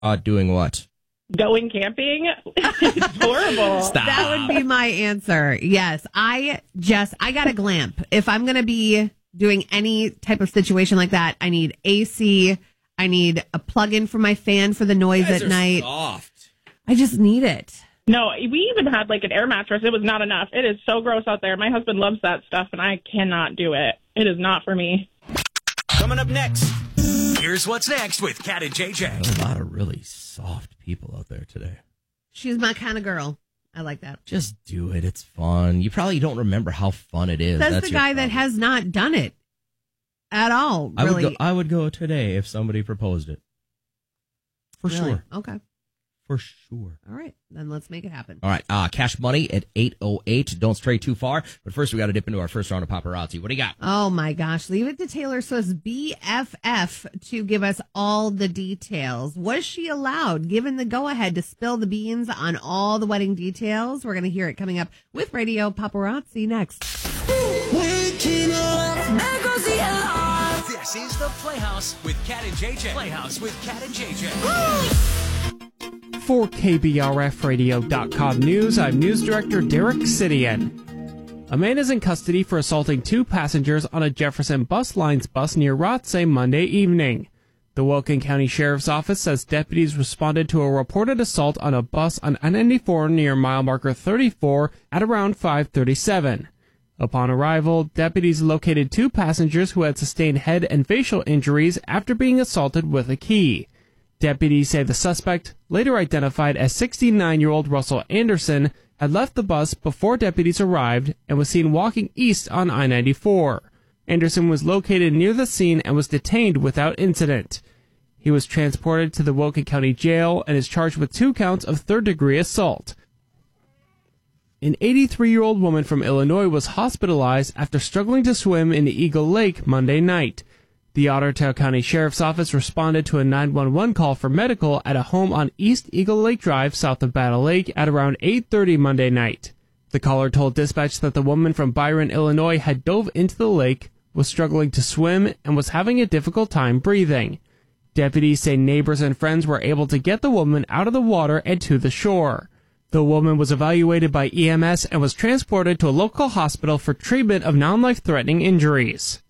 Doing what? Going camping. It's horrible. Stop. That would be my answer. Yes. I got a glamp. If I'm going to be doing any type of situation like that, I need AC. I need a plug-in for my fan for the noise at night. Soft. I just need it. No, we even had like an air mattress. It was not enough. It is so gross out there. My husband loves that stuff, and I cannot do it. It is not for me. Coming up next, here's what's next with Kat and JJ. There's a lot of really soft people out there today. She's my kind of girl. I like that. Just do it. It's fun. You probably don't remember how fun it is. That's the guy that has not done it at all. Really. I would go today if somebody proposed it. For sure. Okay. For sure. All right. Then let's make it happen. All right. Cash money at 8:08. Don't stray too far. But first, we got to dip into our first round of paparazzi. What do you got? Oh, my gosh. Leave it to Taylor Swift's BFF to give us all the details. Was she allowed, given the go-ahead, to spill the beans on all the wedding details? We're going to hear it coming up with Radio Paparazzi next. This is the Playhouse with Kat and JJ. Playhouse with Kat and JJ. For KBRFradio.com News, I'm News Director Derek Sidian. A man is in custody for assaulting 2 passengers on a Jefferson Bus Lines bus near Rothsay Monday evening. The Wilkin County Sheriff's Office says deputies responded to a reported assault on a bus on I-94 near mile marker 34 at around 5:37. Upon arrival, deputies located 2 passengers who had sustained head and facial injuries after being assaulted with a key. Deputies say the suspect, later identified as 69-year-old Russell Anderson, had left the bus before deputies arrived and was seen walking east on I-94. Anderson was located near the scene and was detained without incident. He was transported to the Wilkin County Jail and is charged with 2 counts of third-degree assault. An 83-year-old woman from Illinois was hospitalized after struggling to swim in Eagle Lake Monday night. The Ottertail County Sheriff's Office responded to a 911 call for medical at a home on East Eagle Lake Drive south of Battle Lake at around 8:30 Monday night. The caller told dispatch that the woman from Byron, Illinois had dove into the lake, was struggling to swim, and was having a difficult time breathing. Deputies say neighbors and friends were able to get the woman out of the water and to the shore. The woman was evaluated by EMS and was transported to a local hospital for treatment of non-life-threatening injuries.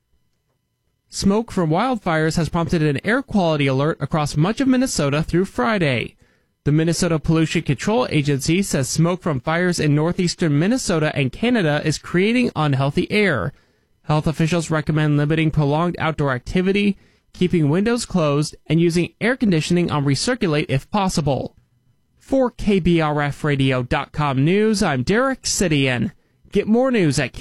Smoke from wildfires has prompted an air quality alert across much of Minnesota through Friday. The Minnesota Pollution Control Agency says smoke from fires in northeastern Minnesota and Canada is creating unhealthy air. Health officials recommend limiting prolonged outdoor activity, keeping windows closed, and using air conditioning on recirculate if possible. For KBRFradio.com News, I'm Derek Sidian. Get more news at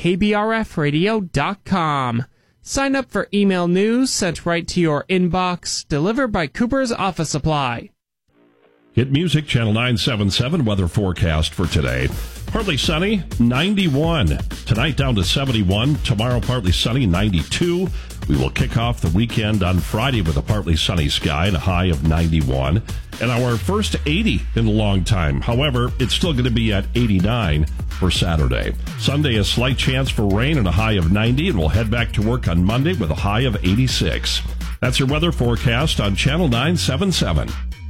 KBRFradio.com. Sign up for email news sent right to your inbox, delivered by Cooper's Office Supply. Hit Music, Channel 977 weather forecast for today. Partly sunny, 91. Tonight down to 71. Tomorrow partly sunny, 92. We will kick off the weekend on Friday with a partly sunny sky and a high of 91. And our first 80 in a long time. However, it's still going to be at 89 for Saturday. Sunday, a slight chance for rain and a high of 90. And we'll head back to work on Monday with a high of 86. That's your weather forecast on Channel 977.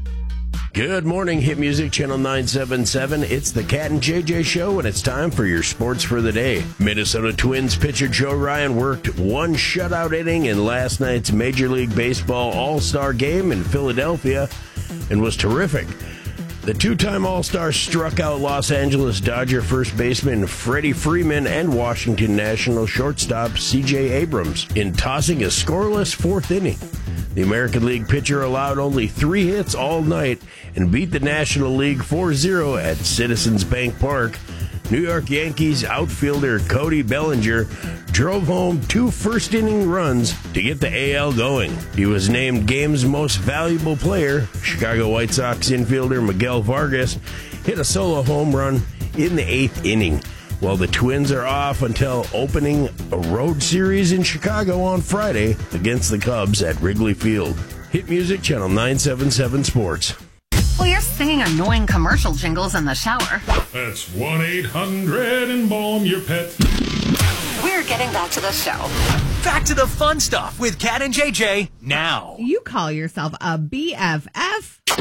Good morning, Hit Music, Channel 977. It's the Kat and JJ Show, and it's time for your sports for the day. Minnesota Twins pitcher Joe Ryan worked 1 shutout inning in last night's Major League Baseball All-Star Game in Philadelphia and was terrific. The 2-time All-Star struck out Los Angeles Dodger first baseman Freddie Freeman and Washington National shortstop C.J. Abrams in tossing a scoreless 4th inning. The American League pitcher allowed only 3 hits all night and beat the National League 4-0 at Citizens Bank Park. New York Yankees outfielder Cody Bellinger drove home 2 first-inning runs to get the AL going. He was named Game's Most Valuable Player. Chicago White Sox infielder Miguel Vargas hit a solo home run in the 8th inning. While the Twins are off until opening a road series in Chicago on Friday against the Cubs at Wrigley Field. Hit Music, Channel 977 Sports. Well, you're singing annoying commercial jingles in the shower. That's 1-800-EMBALM-YOUR-PET. We're we're getting back to the show. Back to the fun stuff with Cat and JJ now. You call yourself a BFF?